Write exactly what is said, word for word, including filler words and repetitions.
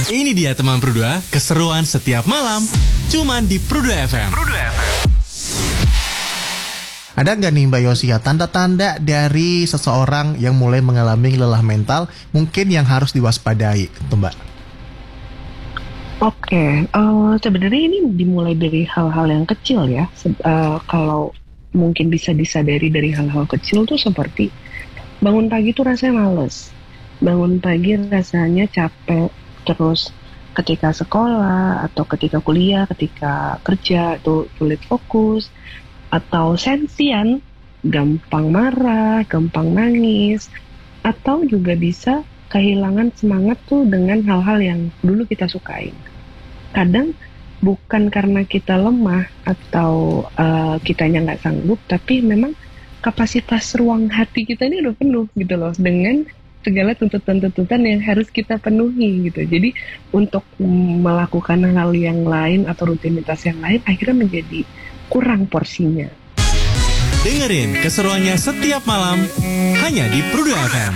Ini dia teman Produa, keseruan setiap malam, cuman di Produa F M. Produa F M. Ada nggak nih Mbak Yosia tanda-tanda dari seseorang yang mulai mengalami lelah mental mungkin yang harus diwaspadai, tuh Mbak? Oke, okay. uh, sebenarnya ini dimulai dari hal-hal yang kecil ya. Se- uh, kalau mungkin bisa disadari dari hal-hal kecil tuh seperti bangun pagi tuh rasanya males, bangun pagi rasanya capek, terus ketika sekolah atau ketika kuliah, ketika kerja tuh sulit fokus, atau sensian, gampang marah, gampang nangis, atau juga bisa kehilangan semangat tuh dengan hal-hal yang dulu kita sukain. Kadang bukan karena kita lemah atau uh, kitanya nggak sanggup, tapi memang kapasitas ruang hati kita ini udah penuh gitu loh, dengan segala tuntutan-tuntutan yang harus kita penuhi gitu. Jadi untuk melakukan hal yang lain atau rutinitas yang lain akhirnya menjadi kurang porsinya. Dengerin keseruannya setiap malam hanya di Produa F M.